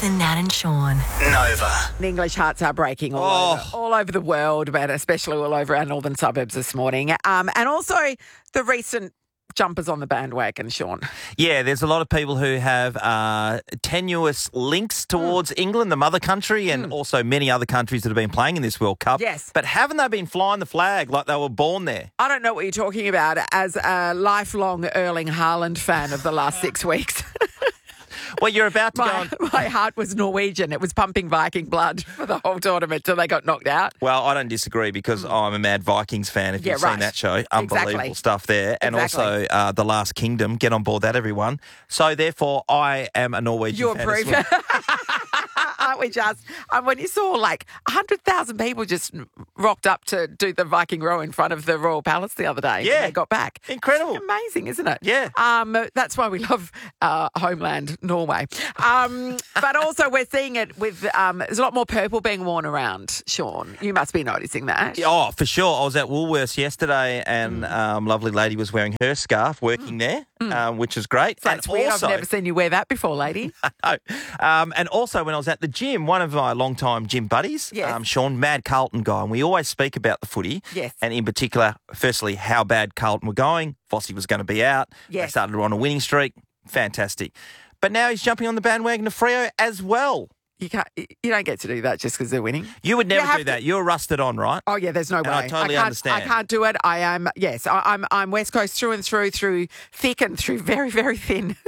Nathan, Nat and Sean. Nova. English hearts are breaking all over the world, but especially all over our northern suburbs this morning. And also the recent jumpers on the bandwagon, Sean. Yeah, there's a lot of people who have tenuous links towards England, the mother country, and also many other countries that have been playing in this World Cup. Yes. But haven't they been flying the flag like they were born there? I don't know what you're talking about as a lifelong Erling Haaland fan of the last 6 weeks. Well, you're about to go on... My heart was Norwegian. It was pumping Viking blood for the whole tournament till they got knocked out. Well, I don't disagree because I'm a mad Vikings fan. If you've seen that show, unbelievable stuff there. And also The Last Kingdom. Get on board that, everyone. So, therefore, I am a Norwegian fan as well. Aren't we just? When you saw like 100,000 people just rocked up to do the Viking row in front of the Royal Palace the other day. Yeah. When they got back. Incredible. It's amazing, isn't it? Yeah. That's why we love homeland Norway. But also we're seeing it with, there's a lot more purple being worn around, Sean. You must be noticing that. Oh, for sure. I was at Woolworths yesterday and lovely lady was wearing her scarf working there, which is great. So that's weird. I've never seen you wear that before, lady. No. And also when I was at the gym, one of my long-time gym buddies, Sean, mad Carlton guy, and we always speak about the footy. Yes. And in particular, firstly, how bad Carlton were going. Fossey was going to be out. Yes. They started on a winning streak. Fantastic. But now he's jumping on the bandwagon of Freo as well. You don't get to do that just because they're winning. You would never do that. You're rusted on, right? Oh yeah, there's no way. I totally understand. I can't do it. I am I'm West Coast through and through thick and through very, very thin.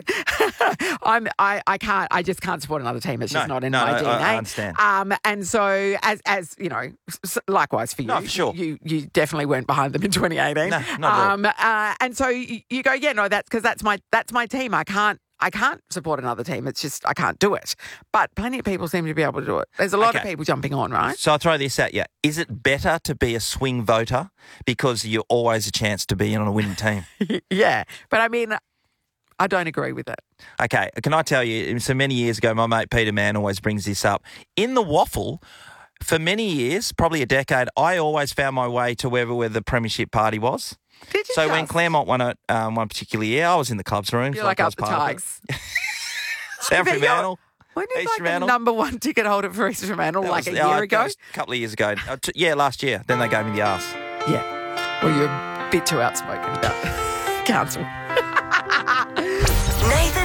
I just can't support another team. It's just not in my DNA. I understand. And so as you know, likewise for you. No, for sure. You definitely weren't behind them in 2018. No, not at all. And so you go, that's because that's my team. I can't support another team. It's just I can't do it. But plenty of people seem to be able to do it. There's a lot of people jumping on, right? So I'll throw this at you. Is it better to be a swing voter because you're always a chance to be in on a winning team? Yeah. But I mean, I don't agree with it. Okay. Can I tell you, so many years ago, my mate Peter Mann always brings this up. In the waffle, for many years, probably a decade, I always found my way to where the premiership party was. Did you So when Claremont won it one particular year, I was in the club's room. You're like up the Tigers. South Fremantle. When you like the number one ticket holder for East Fremantle a year ago? A couple of years ago. Last year. Then they gave me the arse. Yeah. Well, you're a bit too outspoken about council. Nathan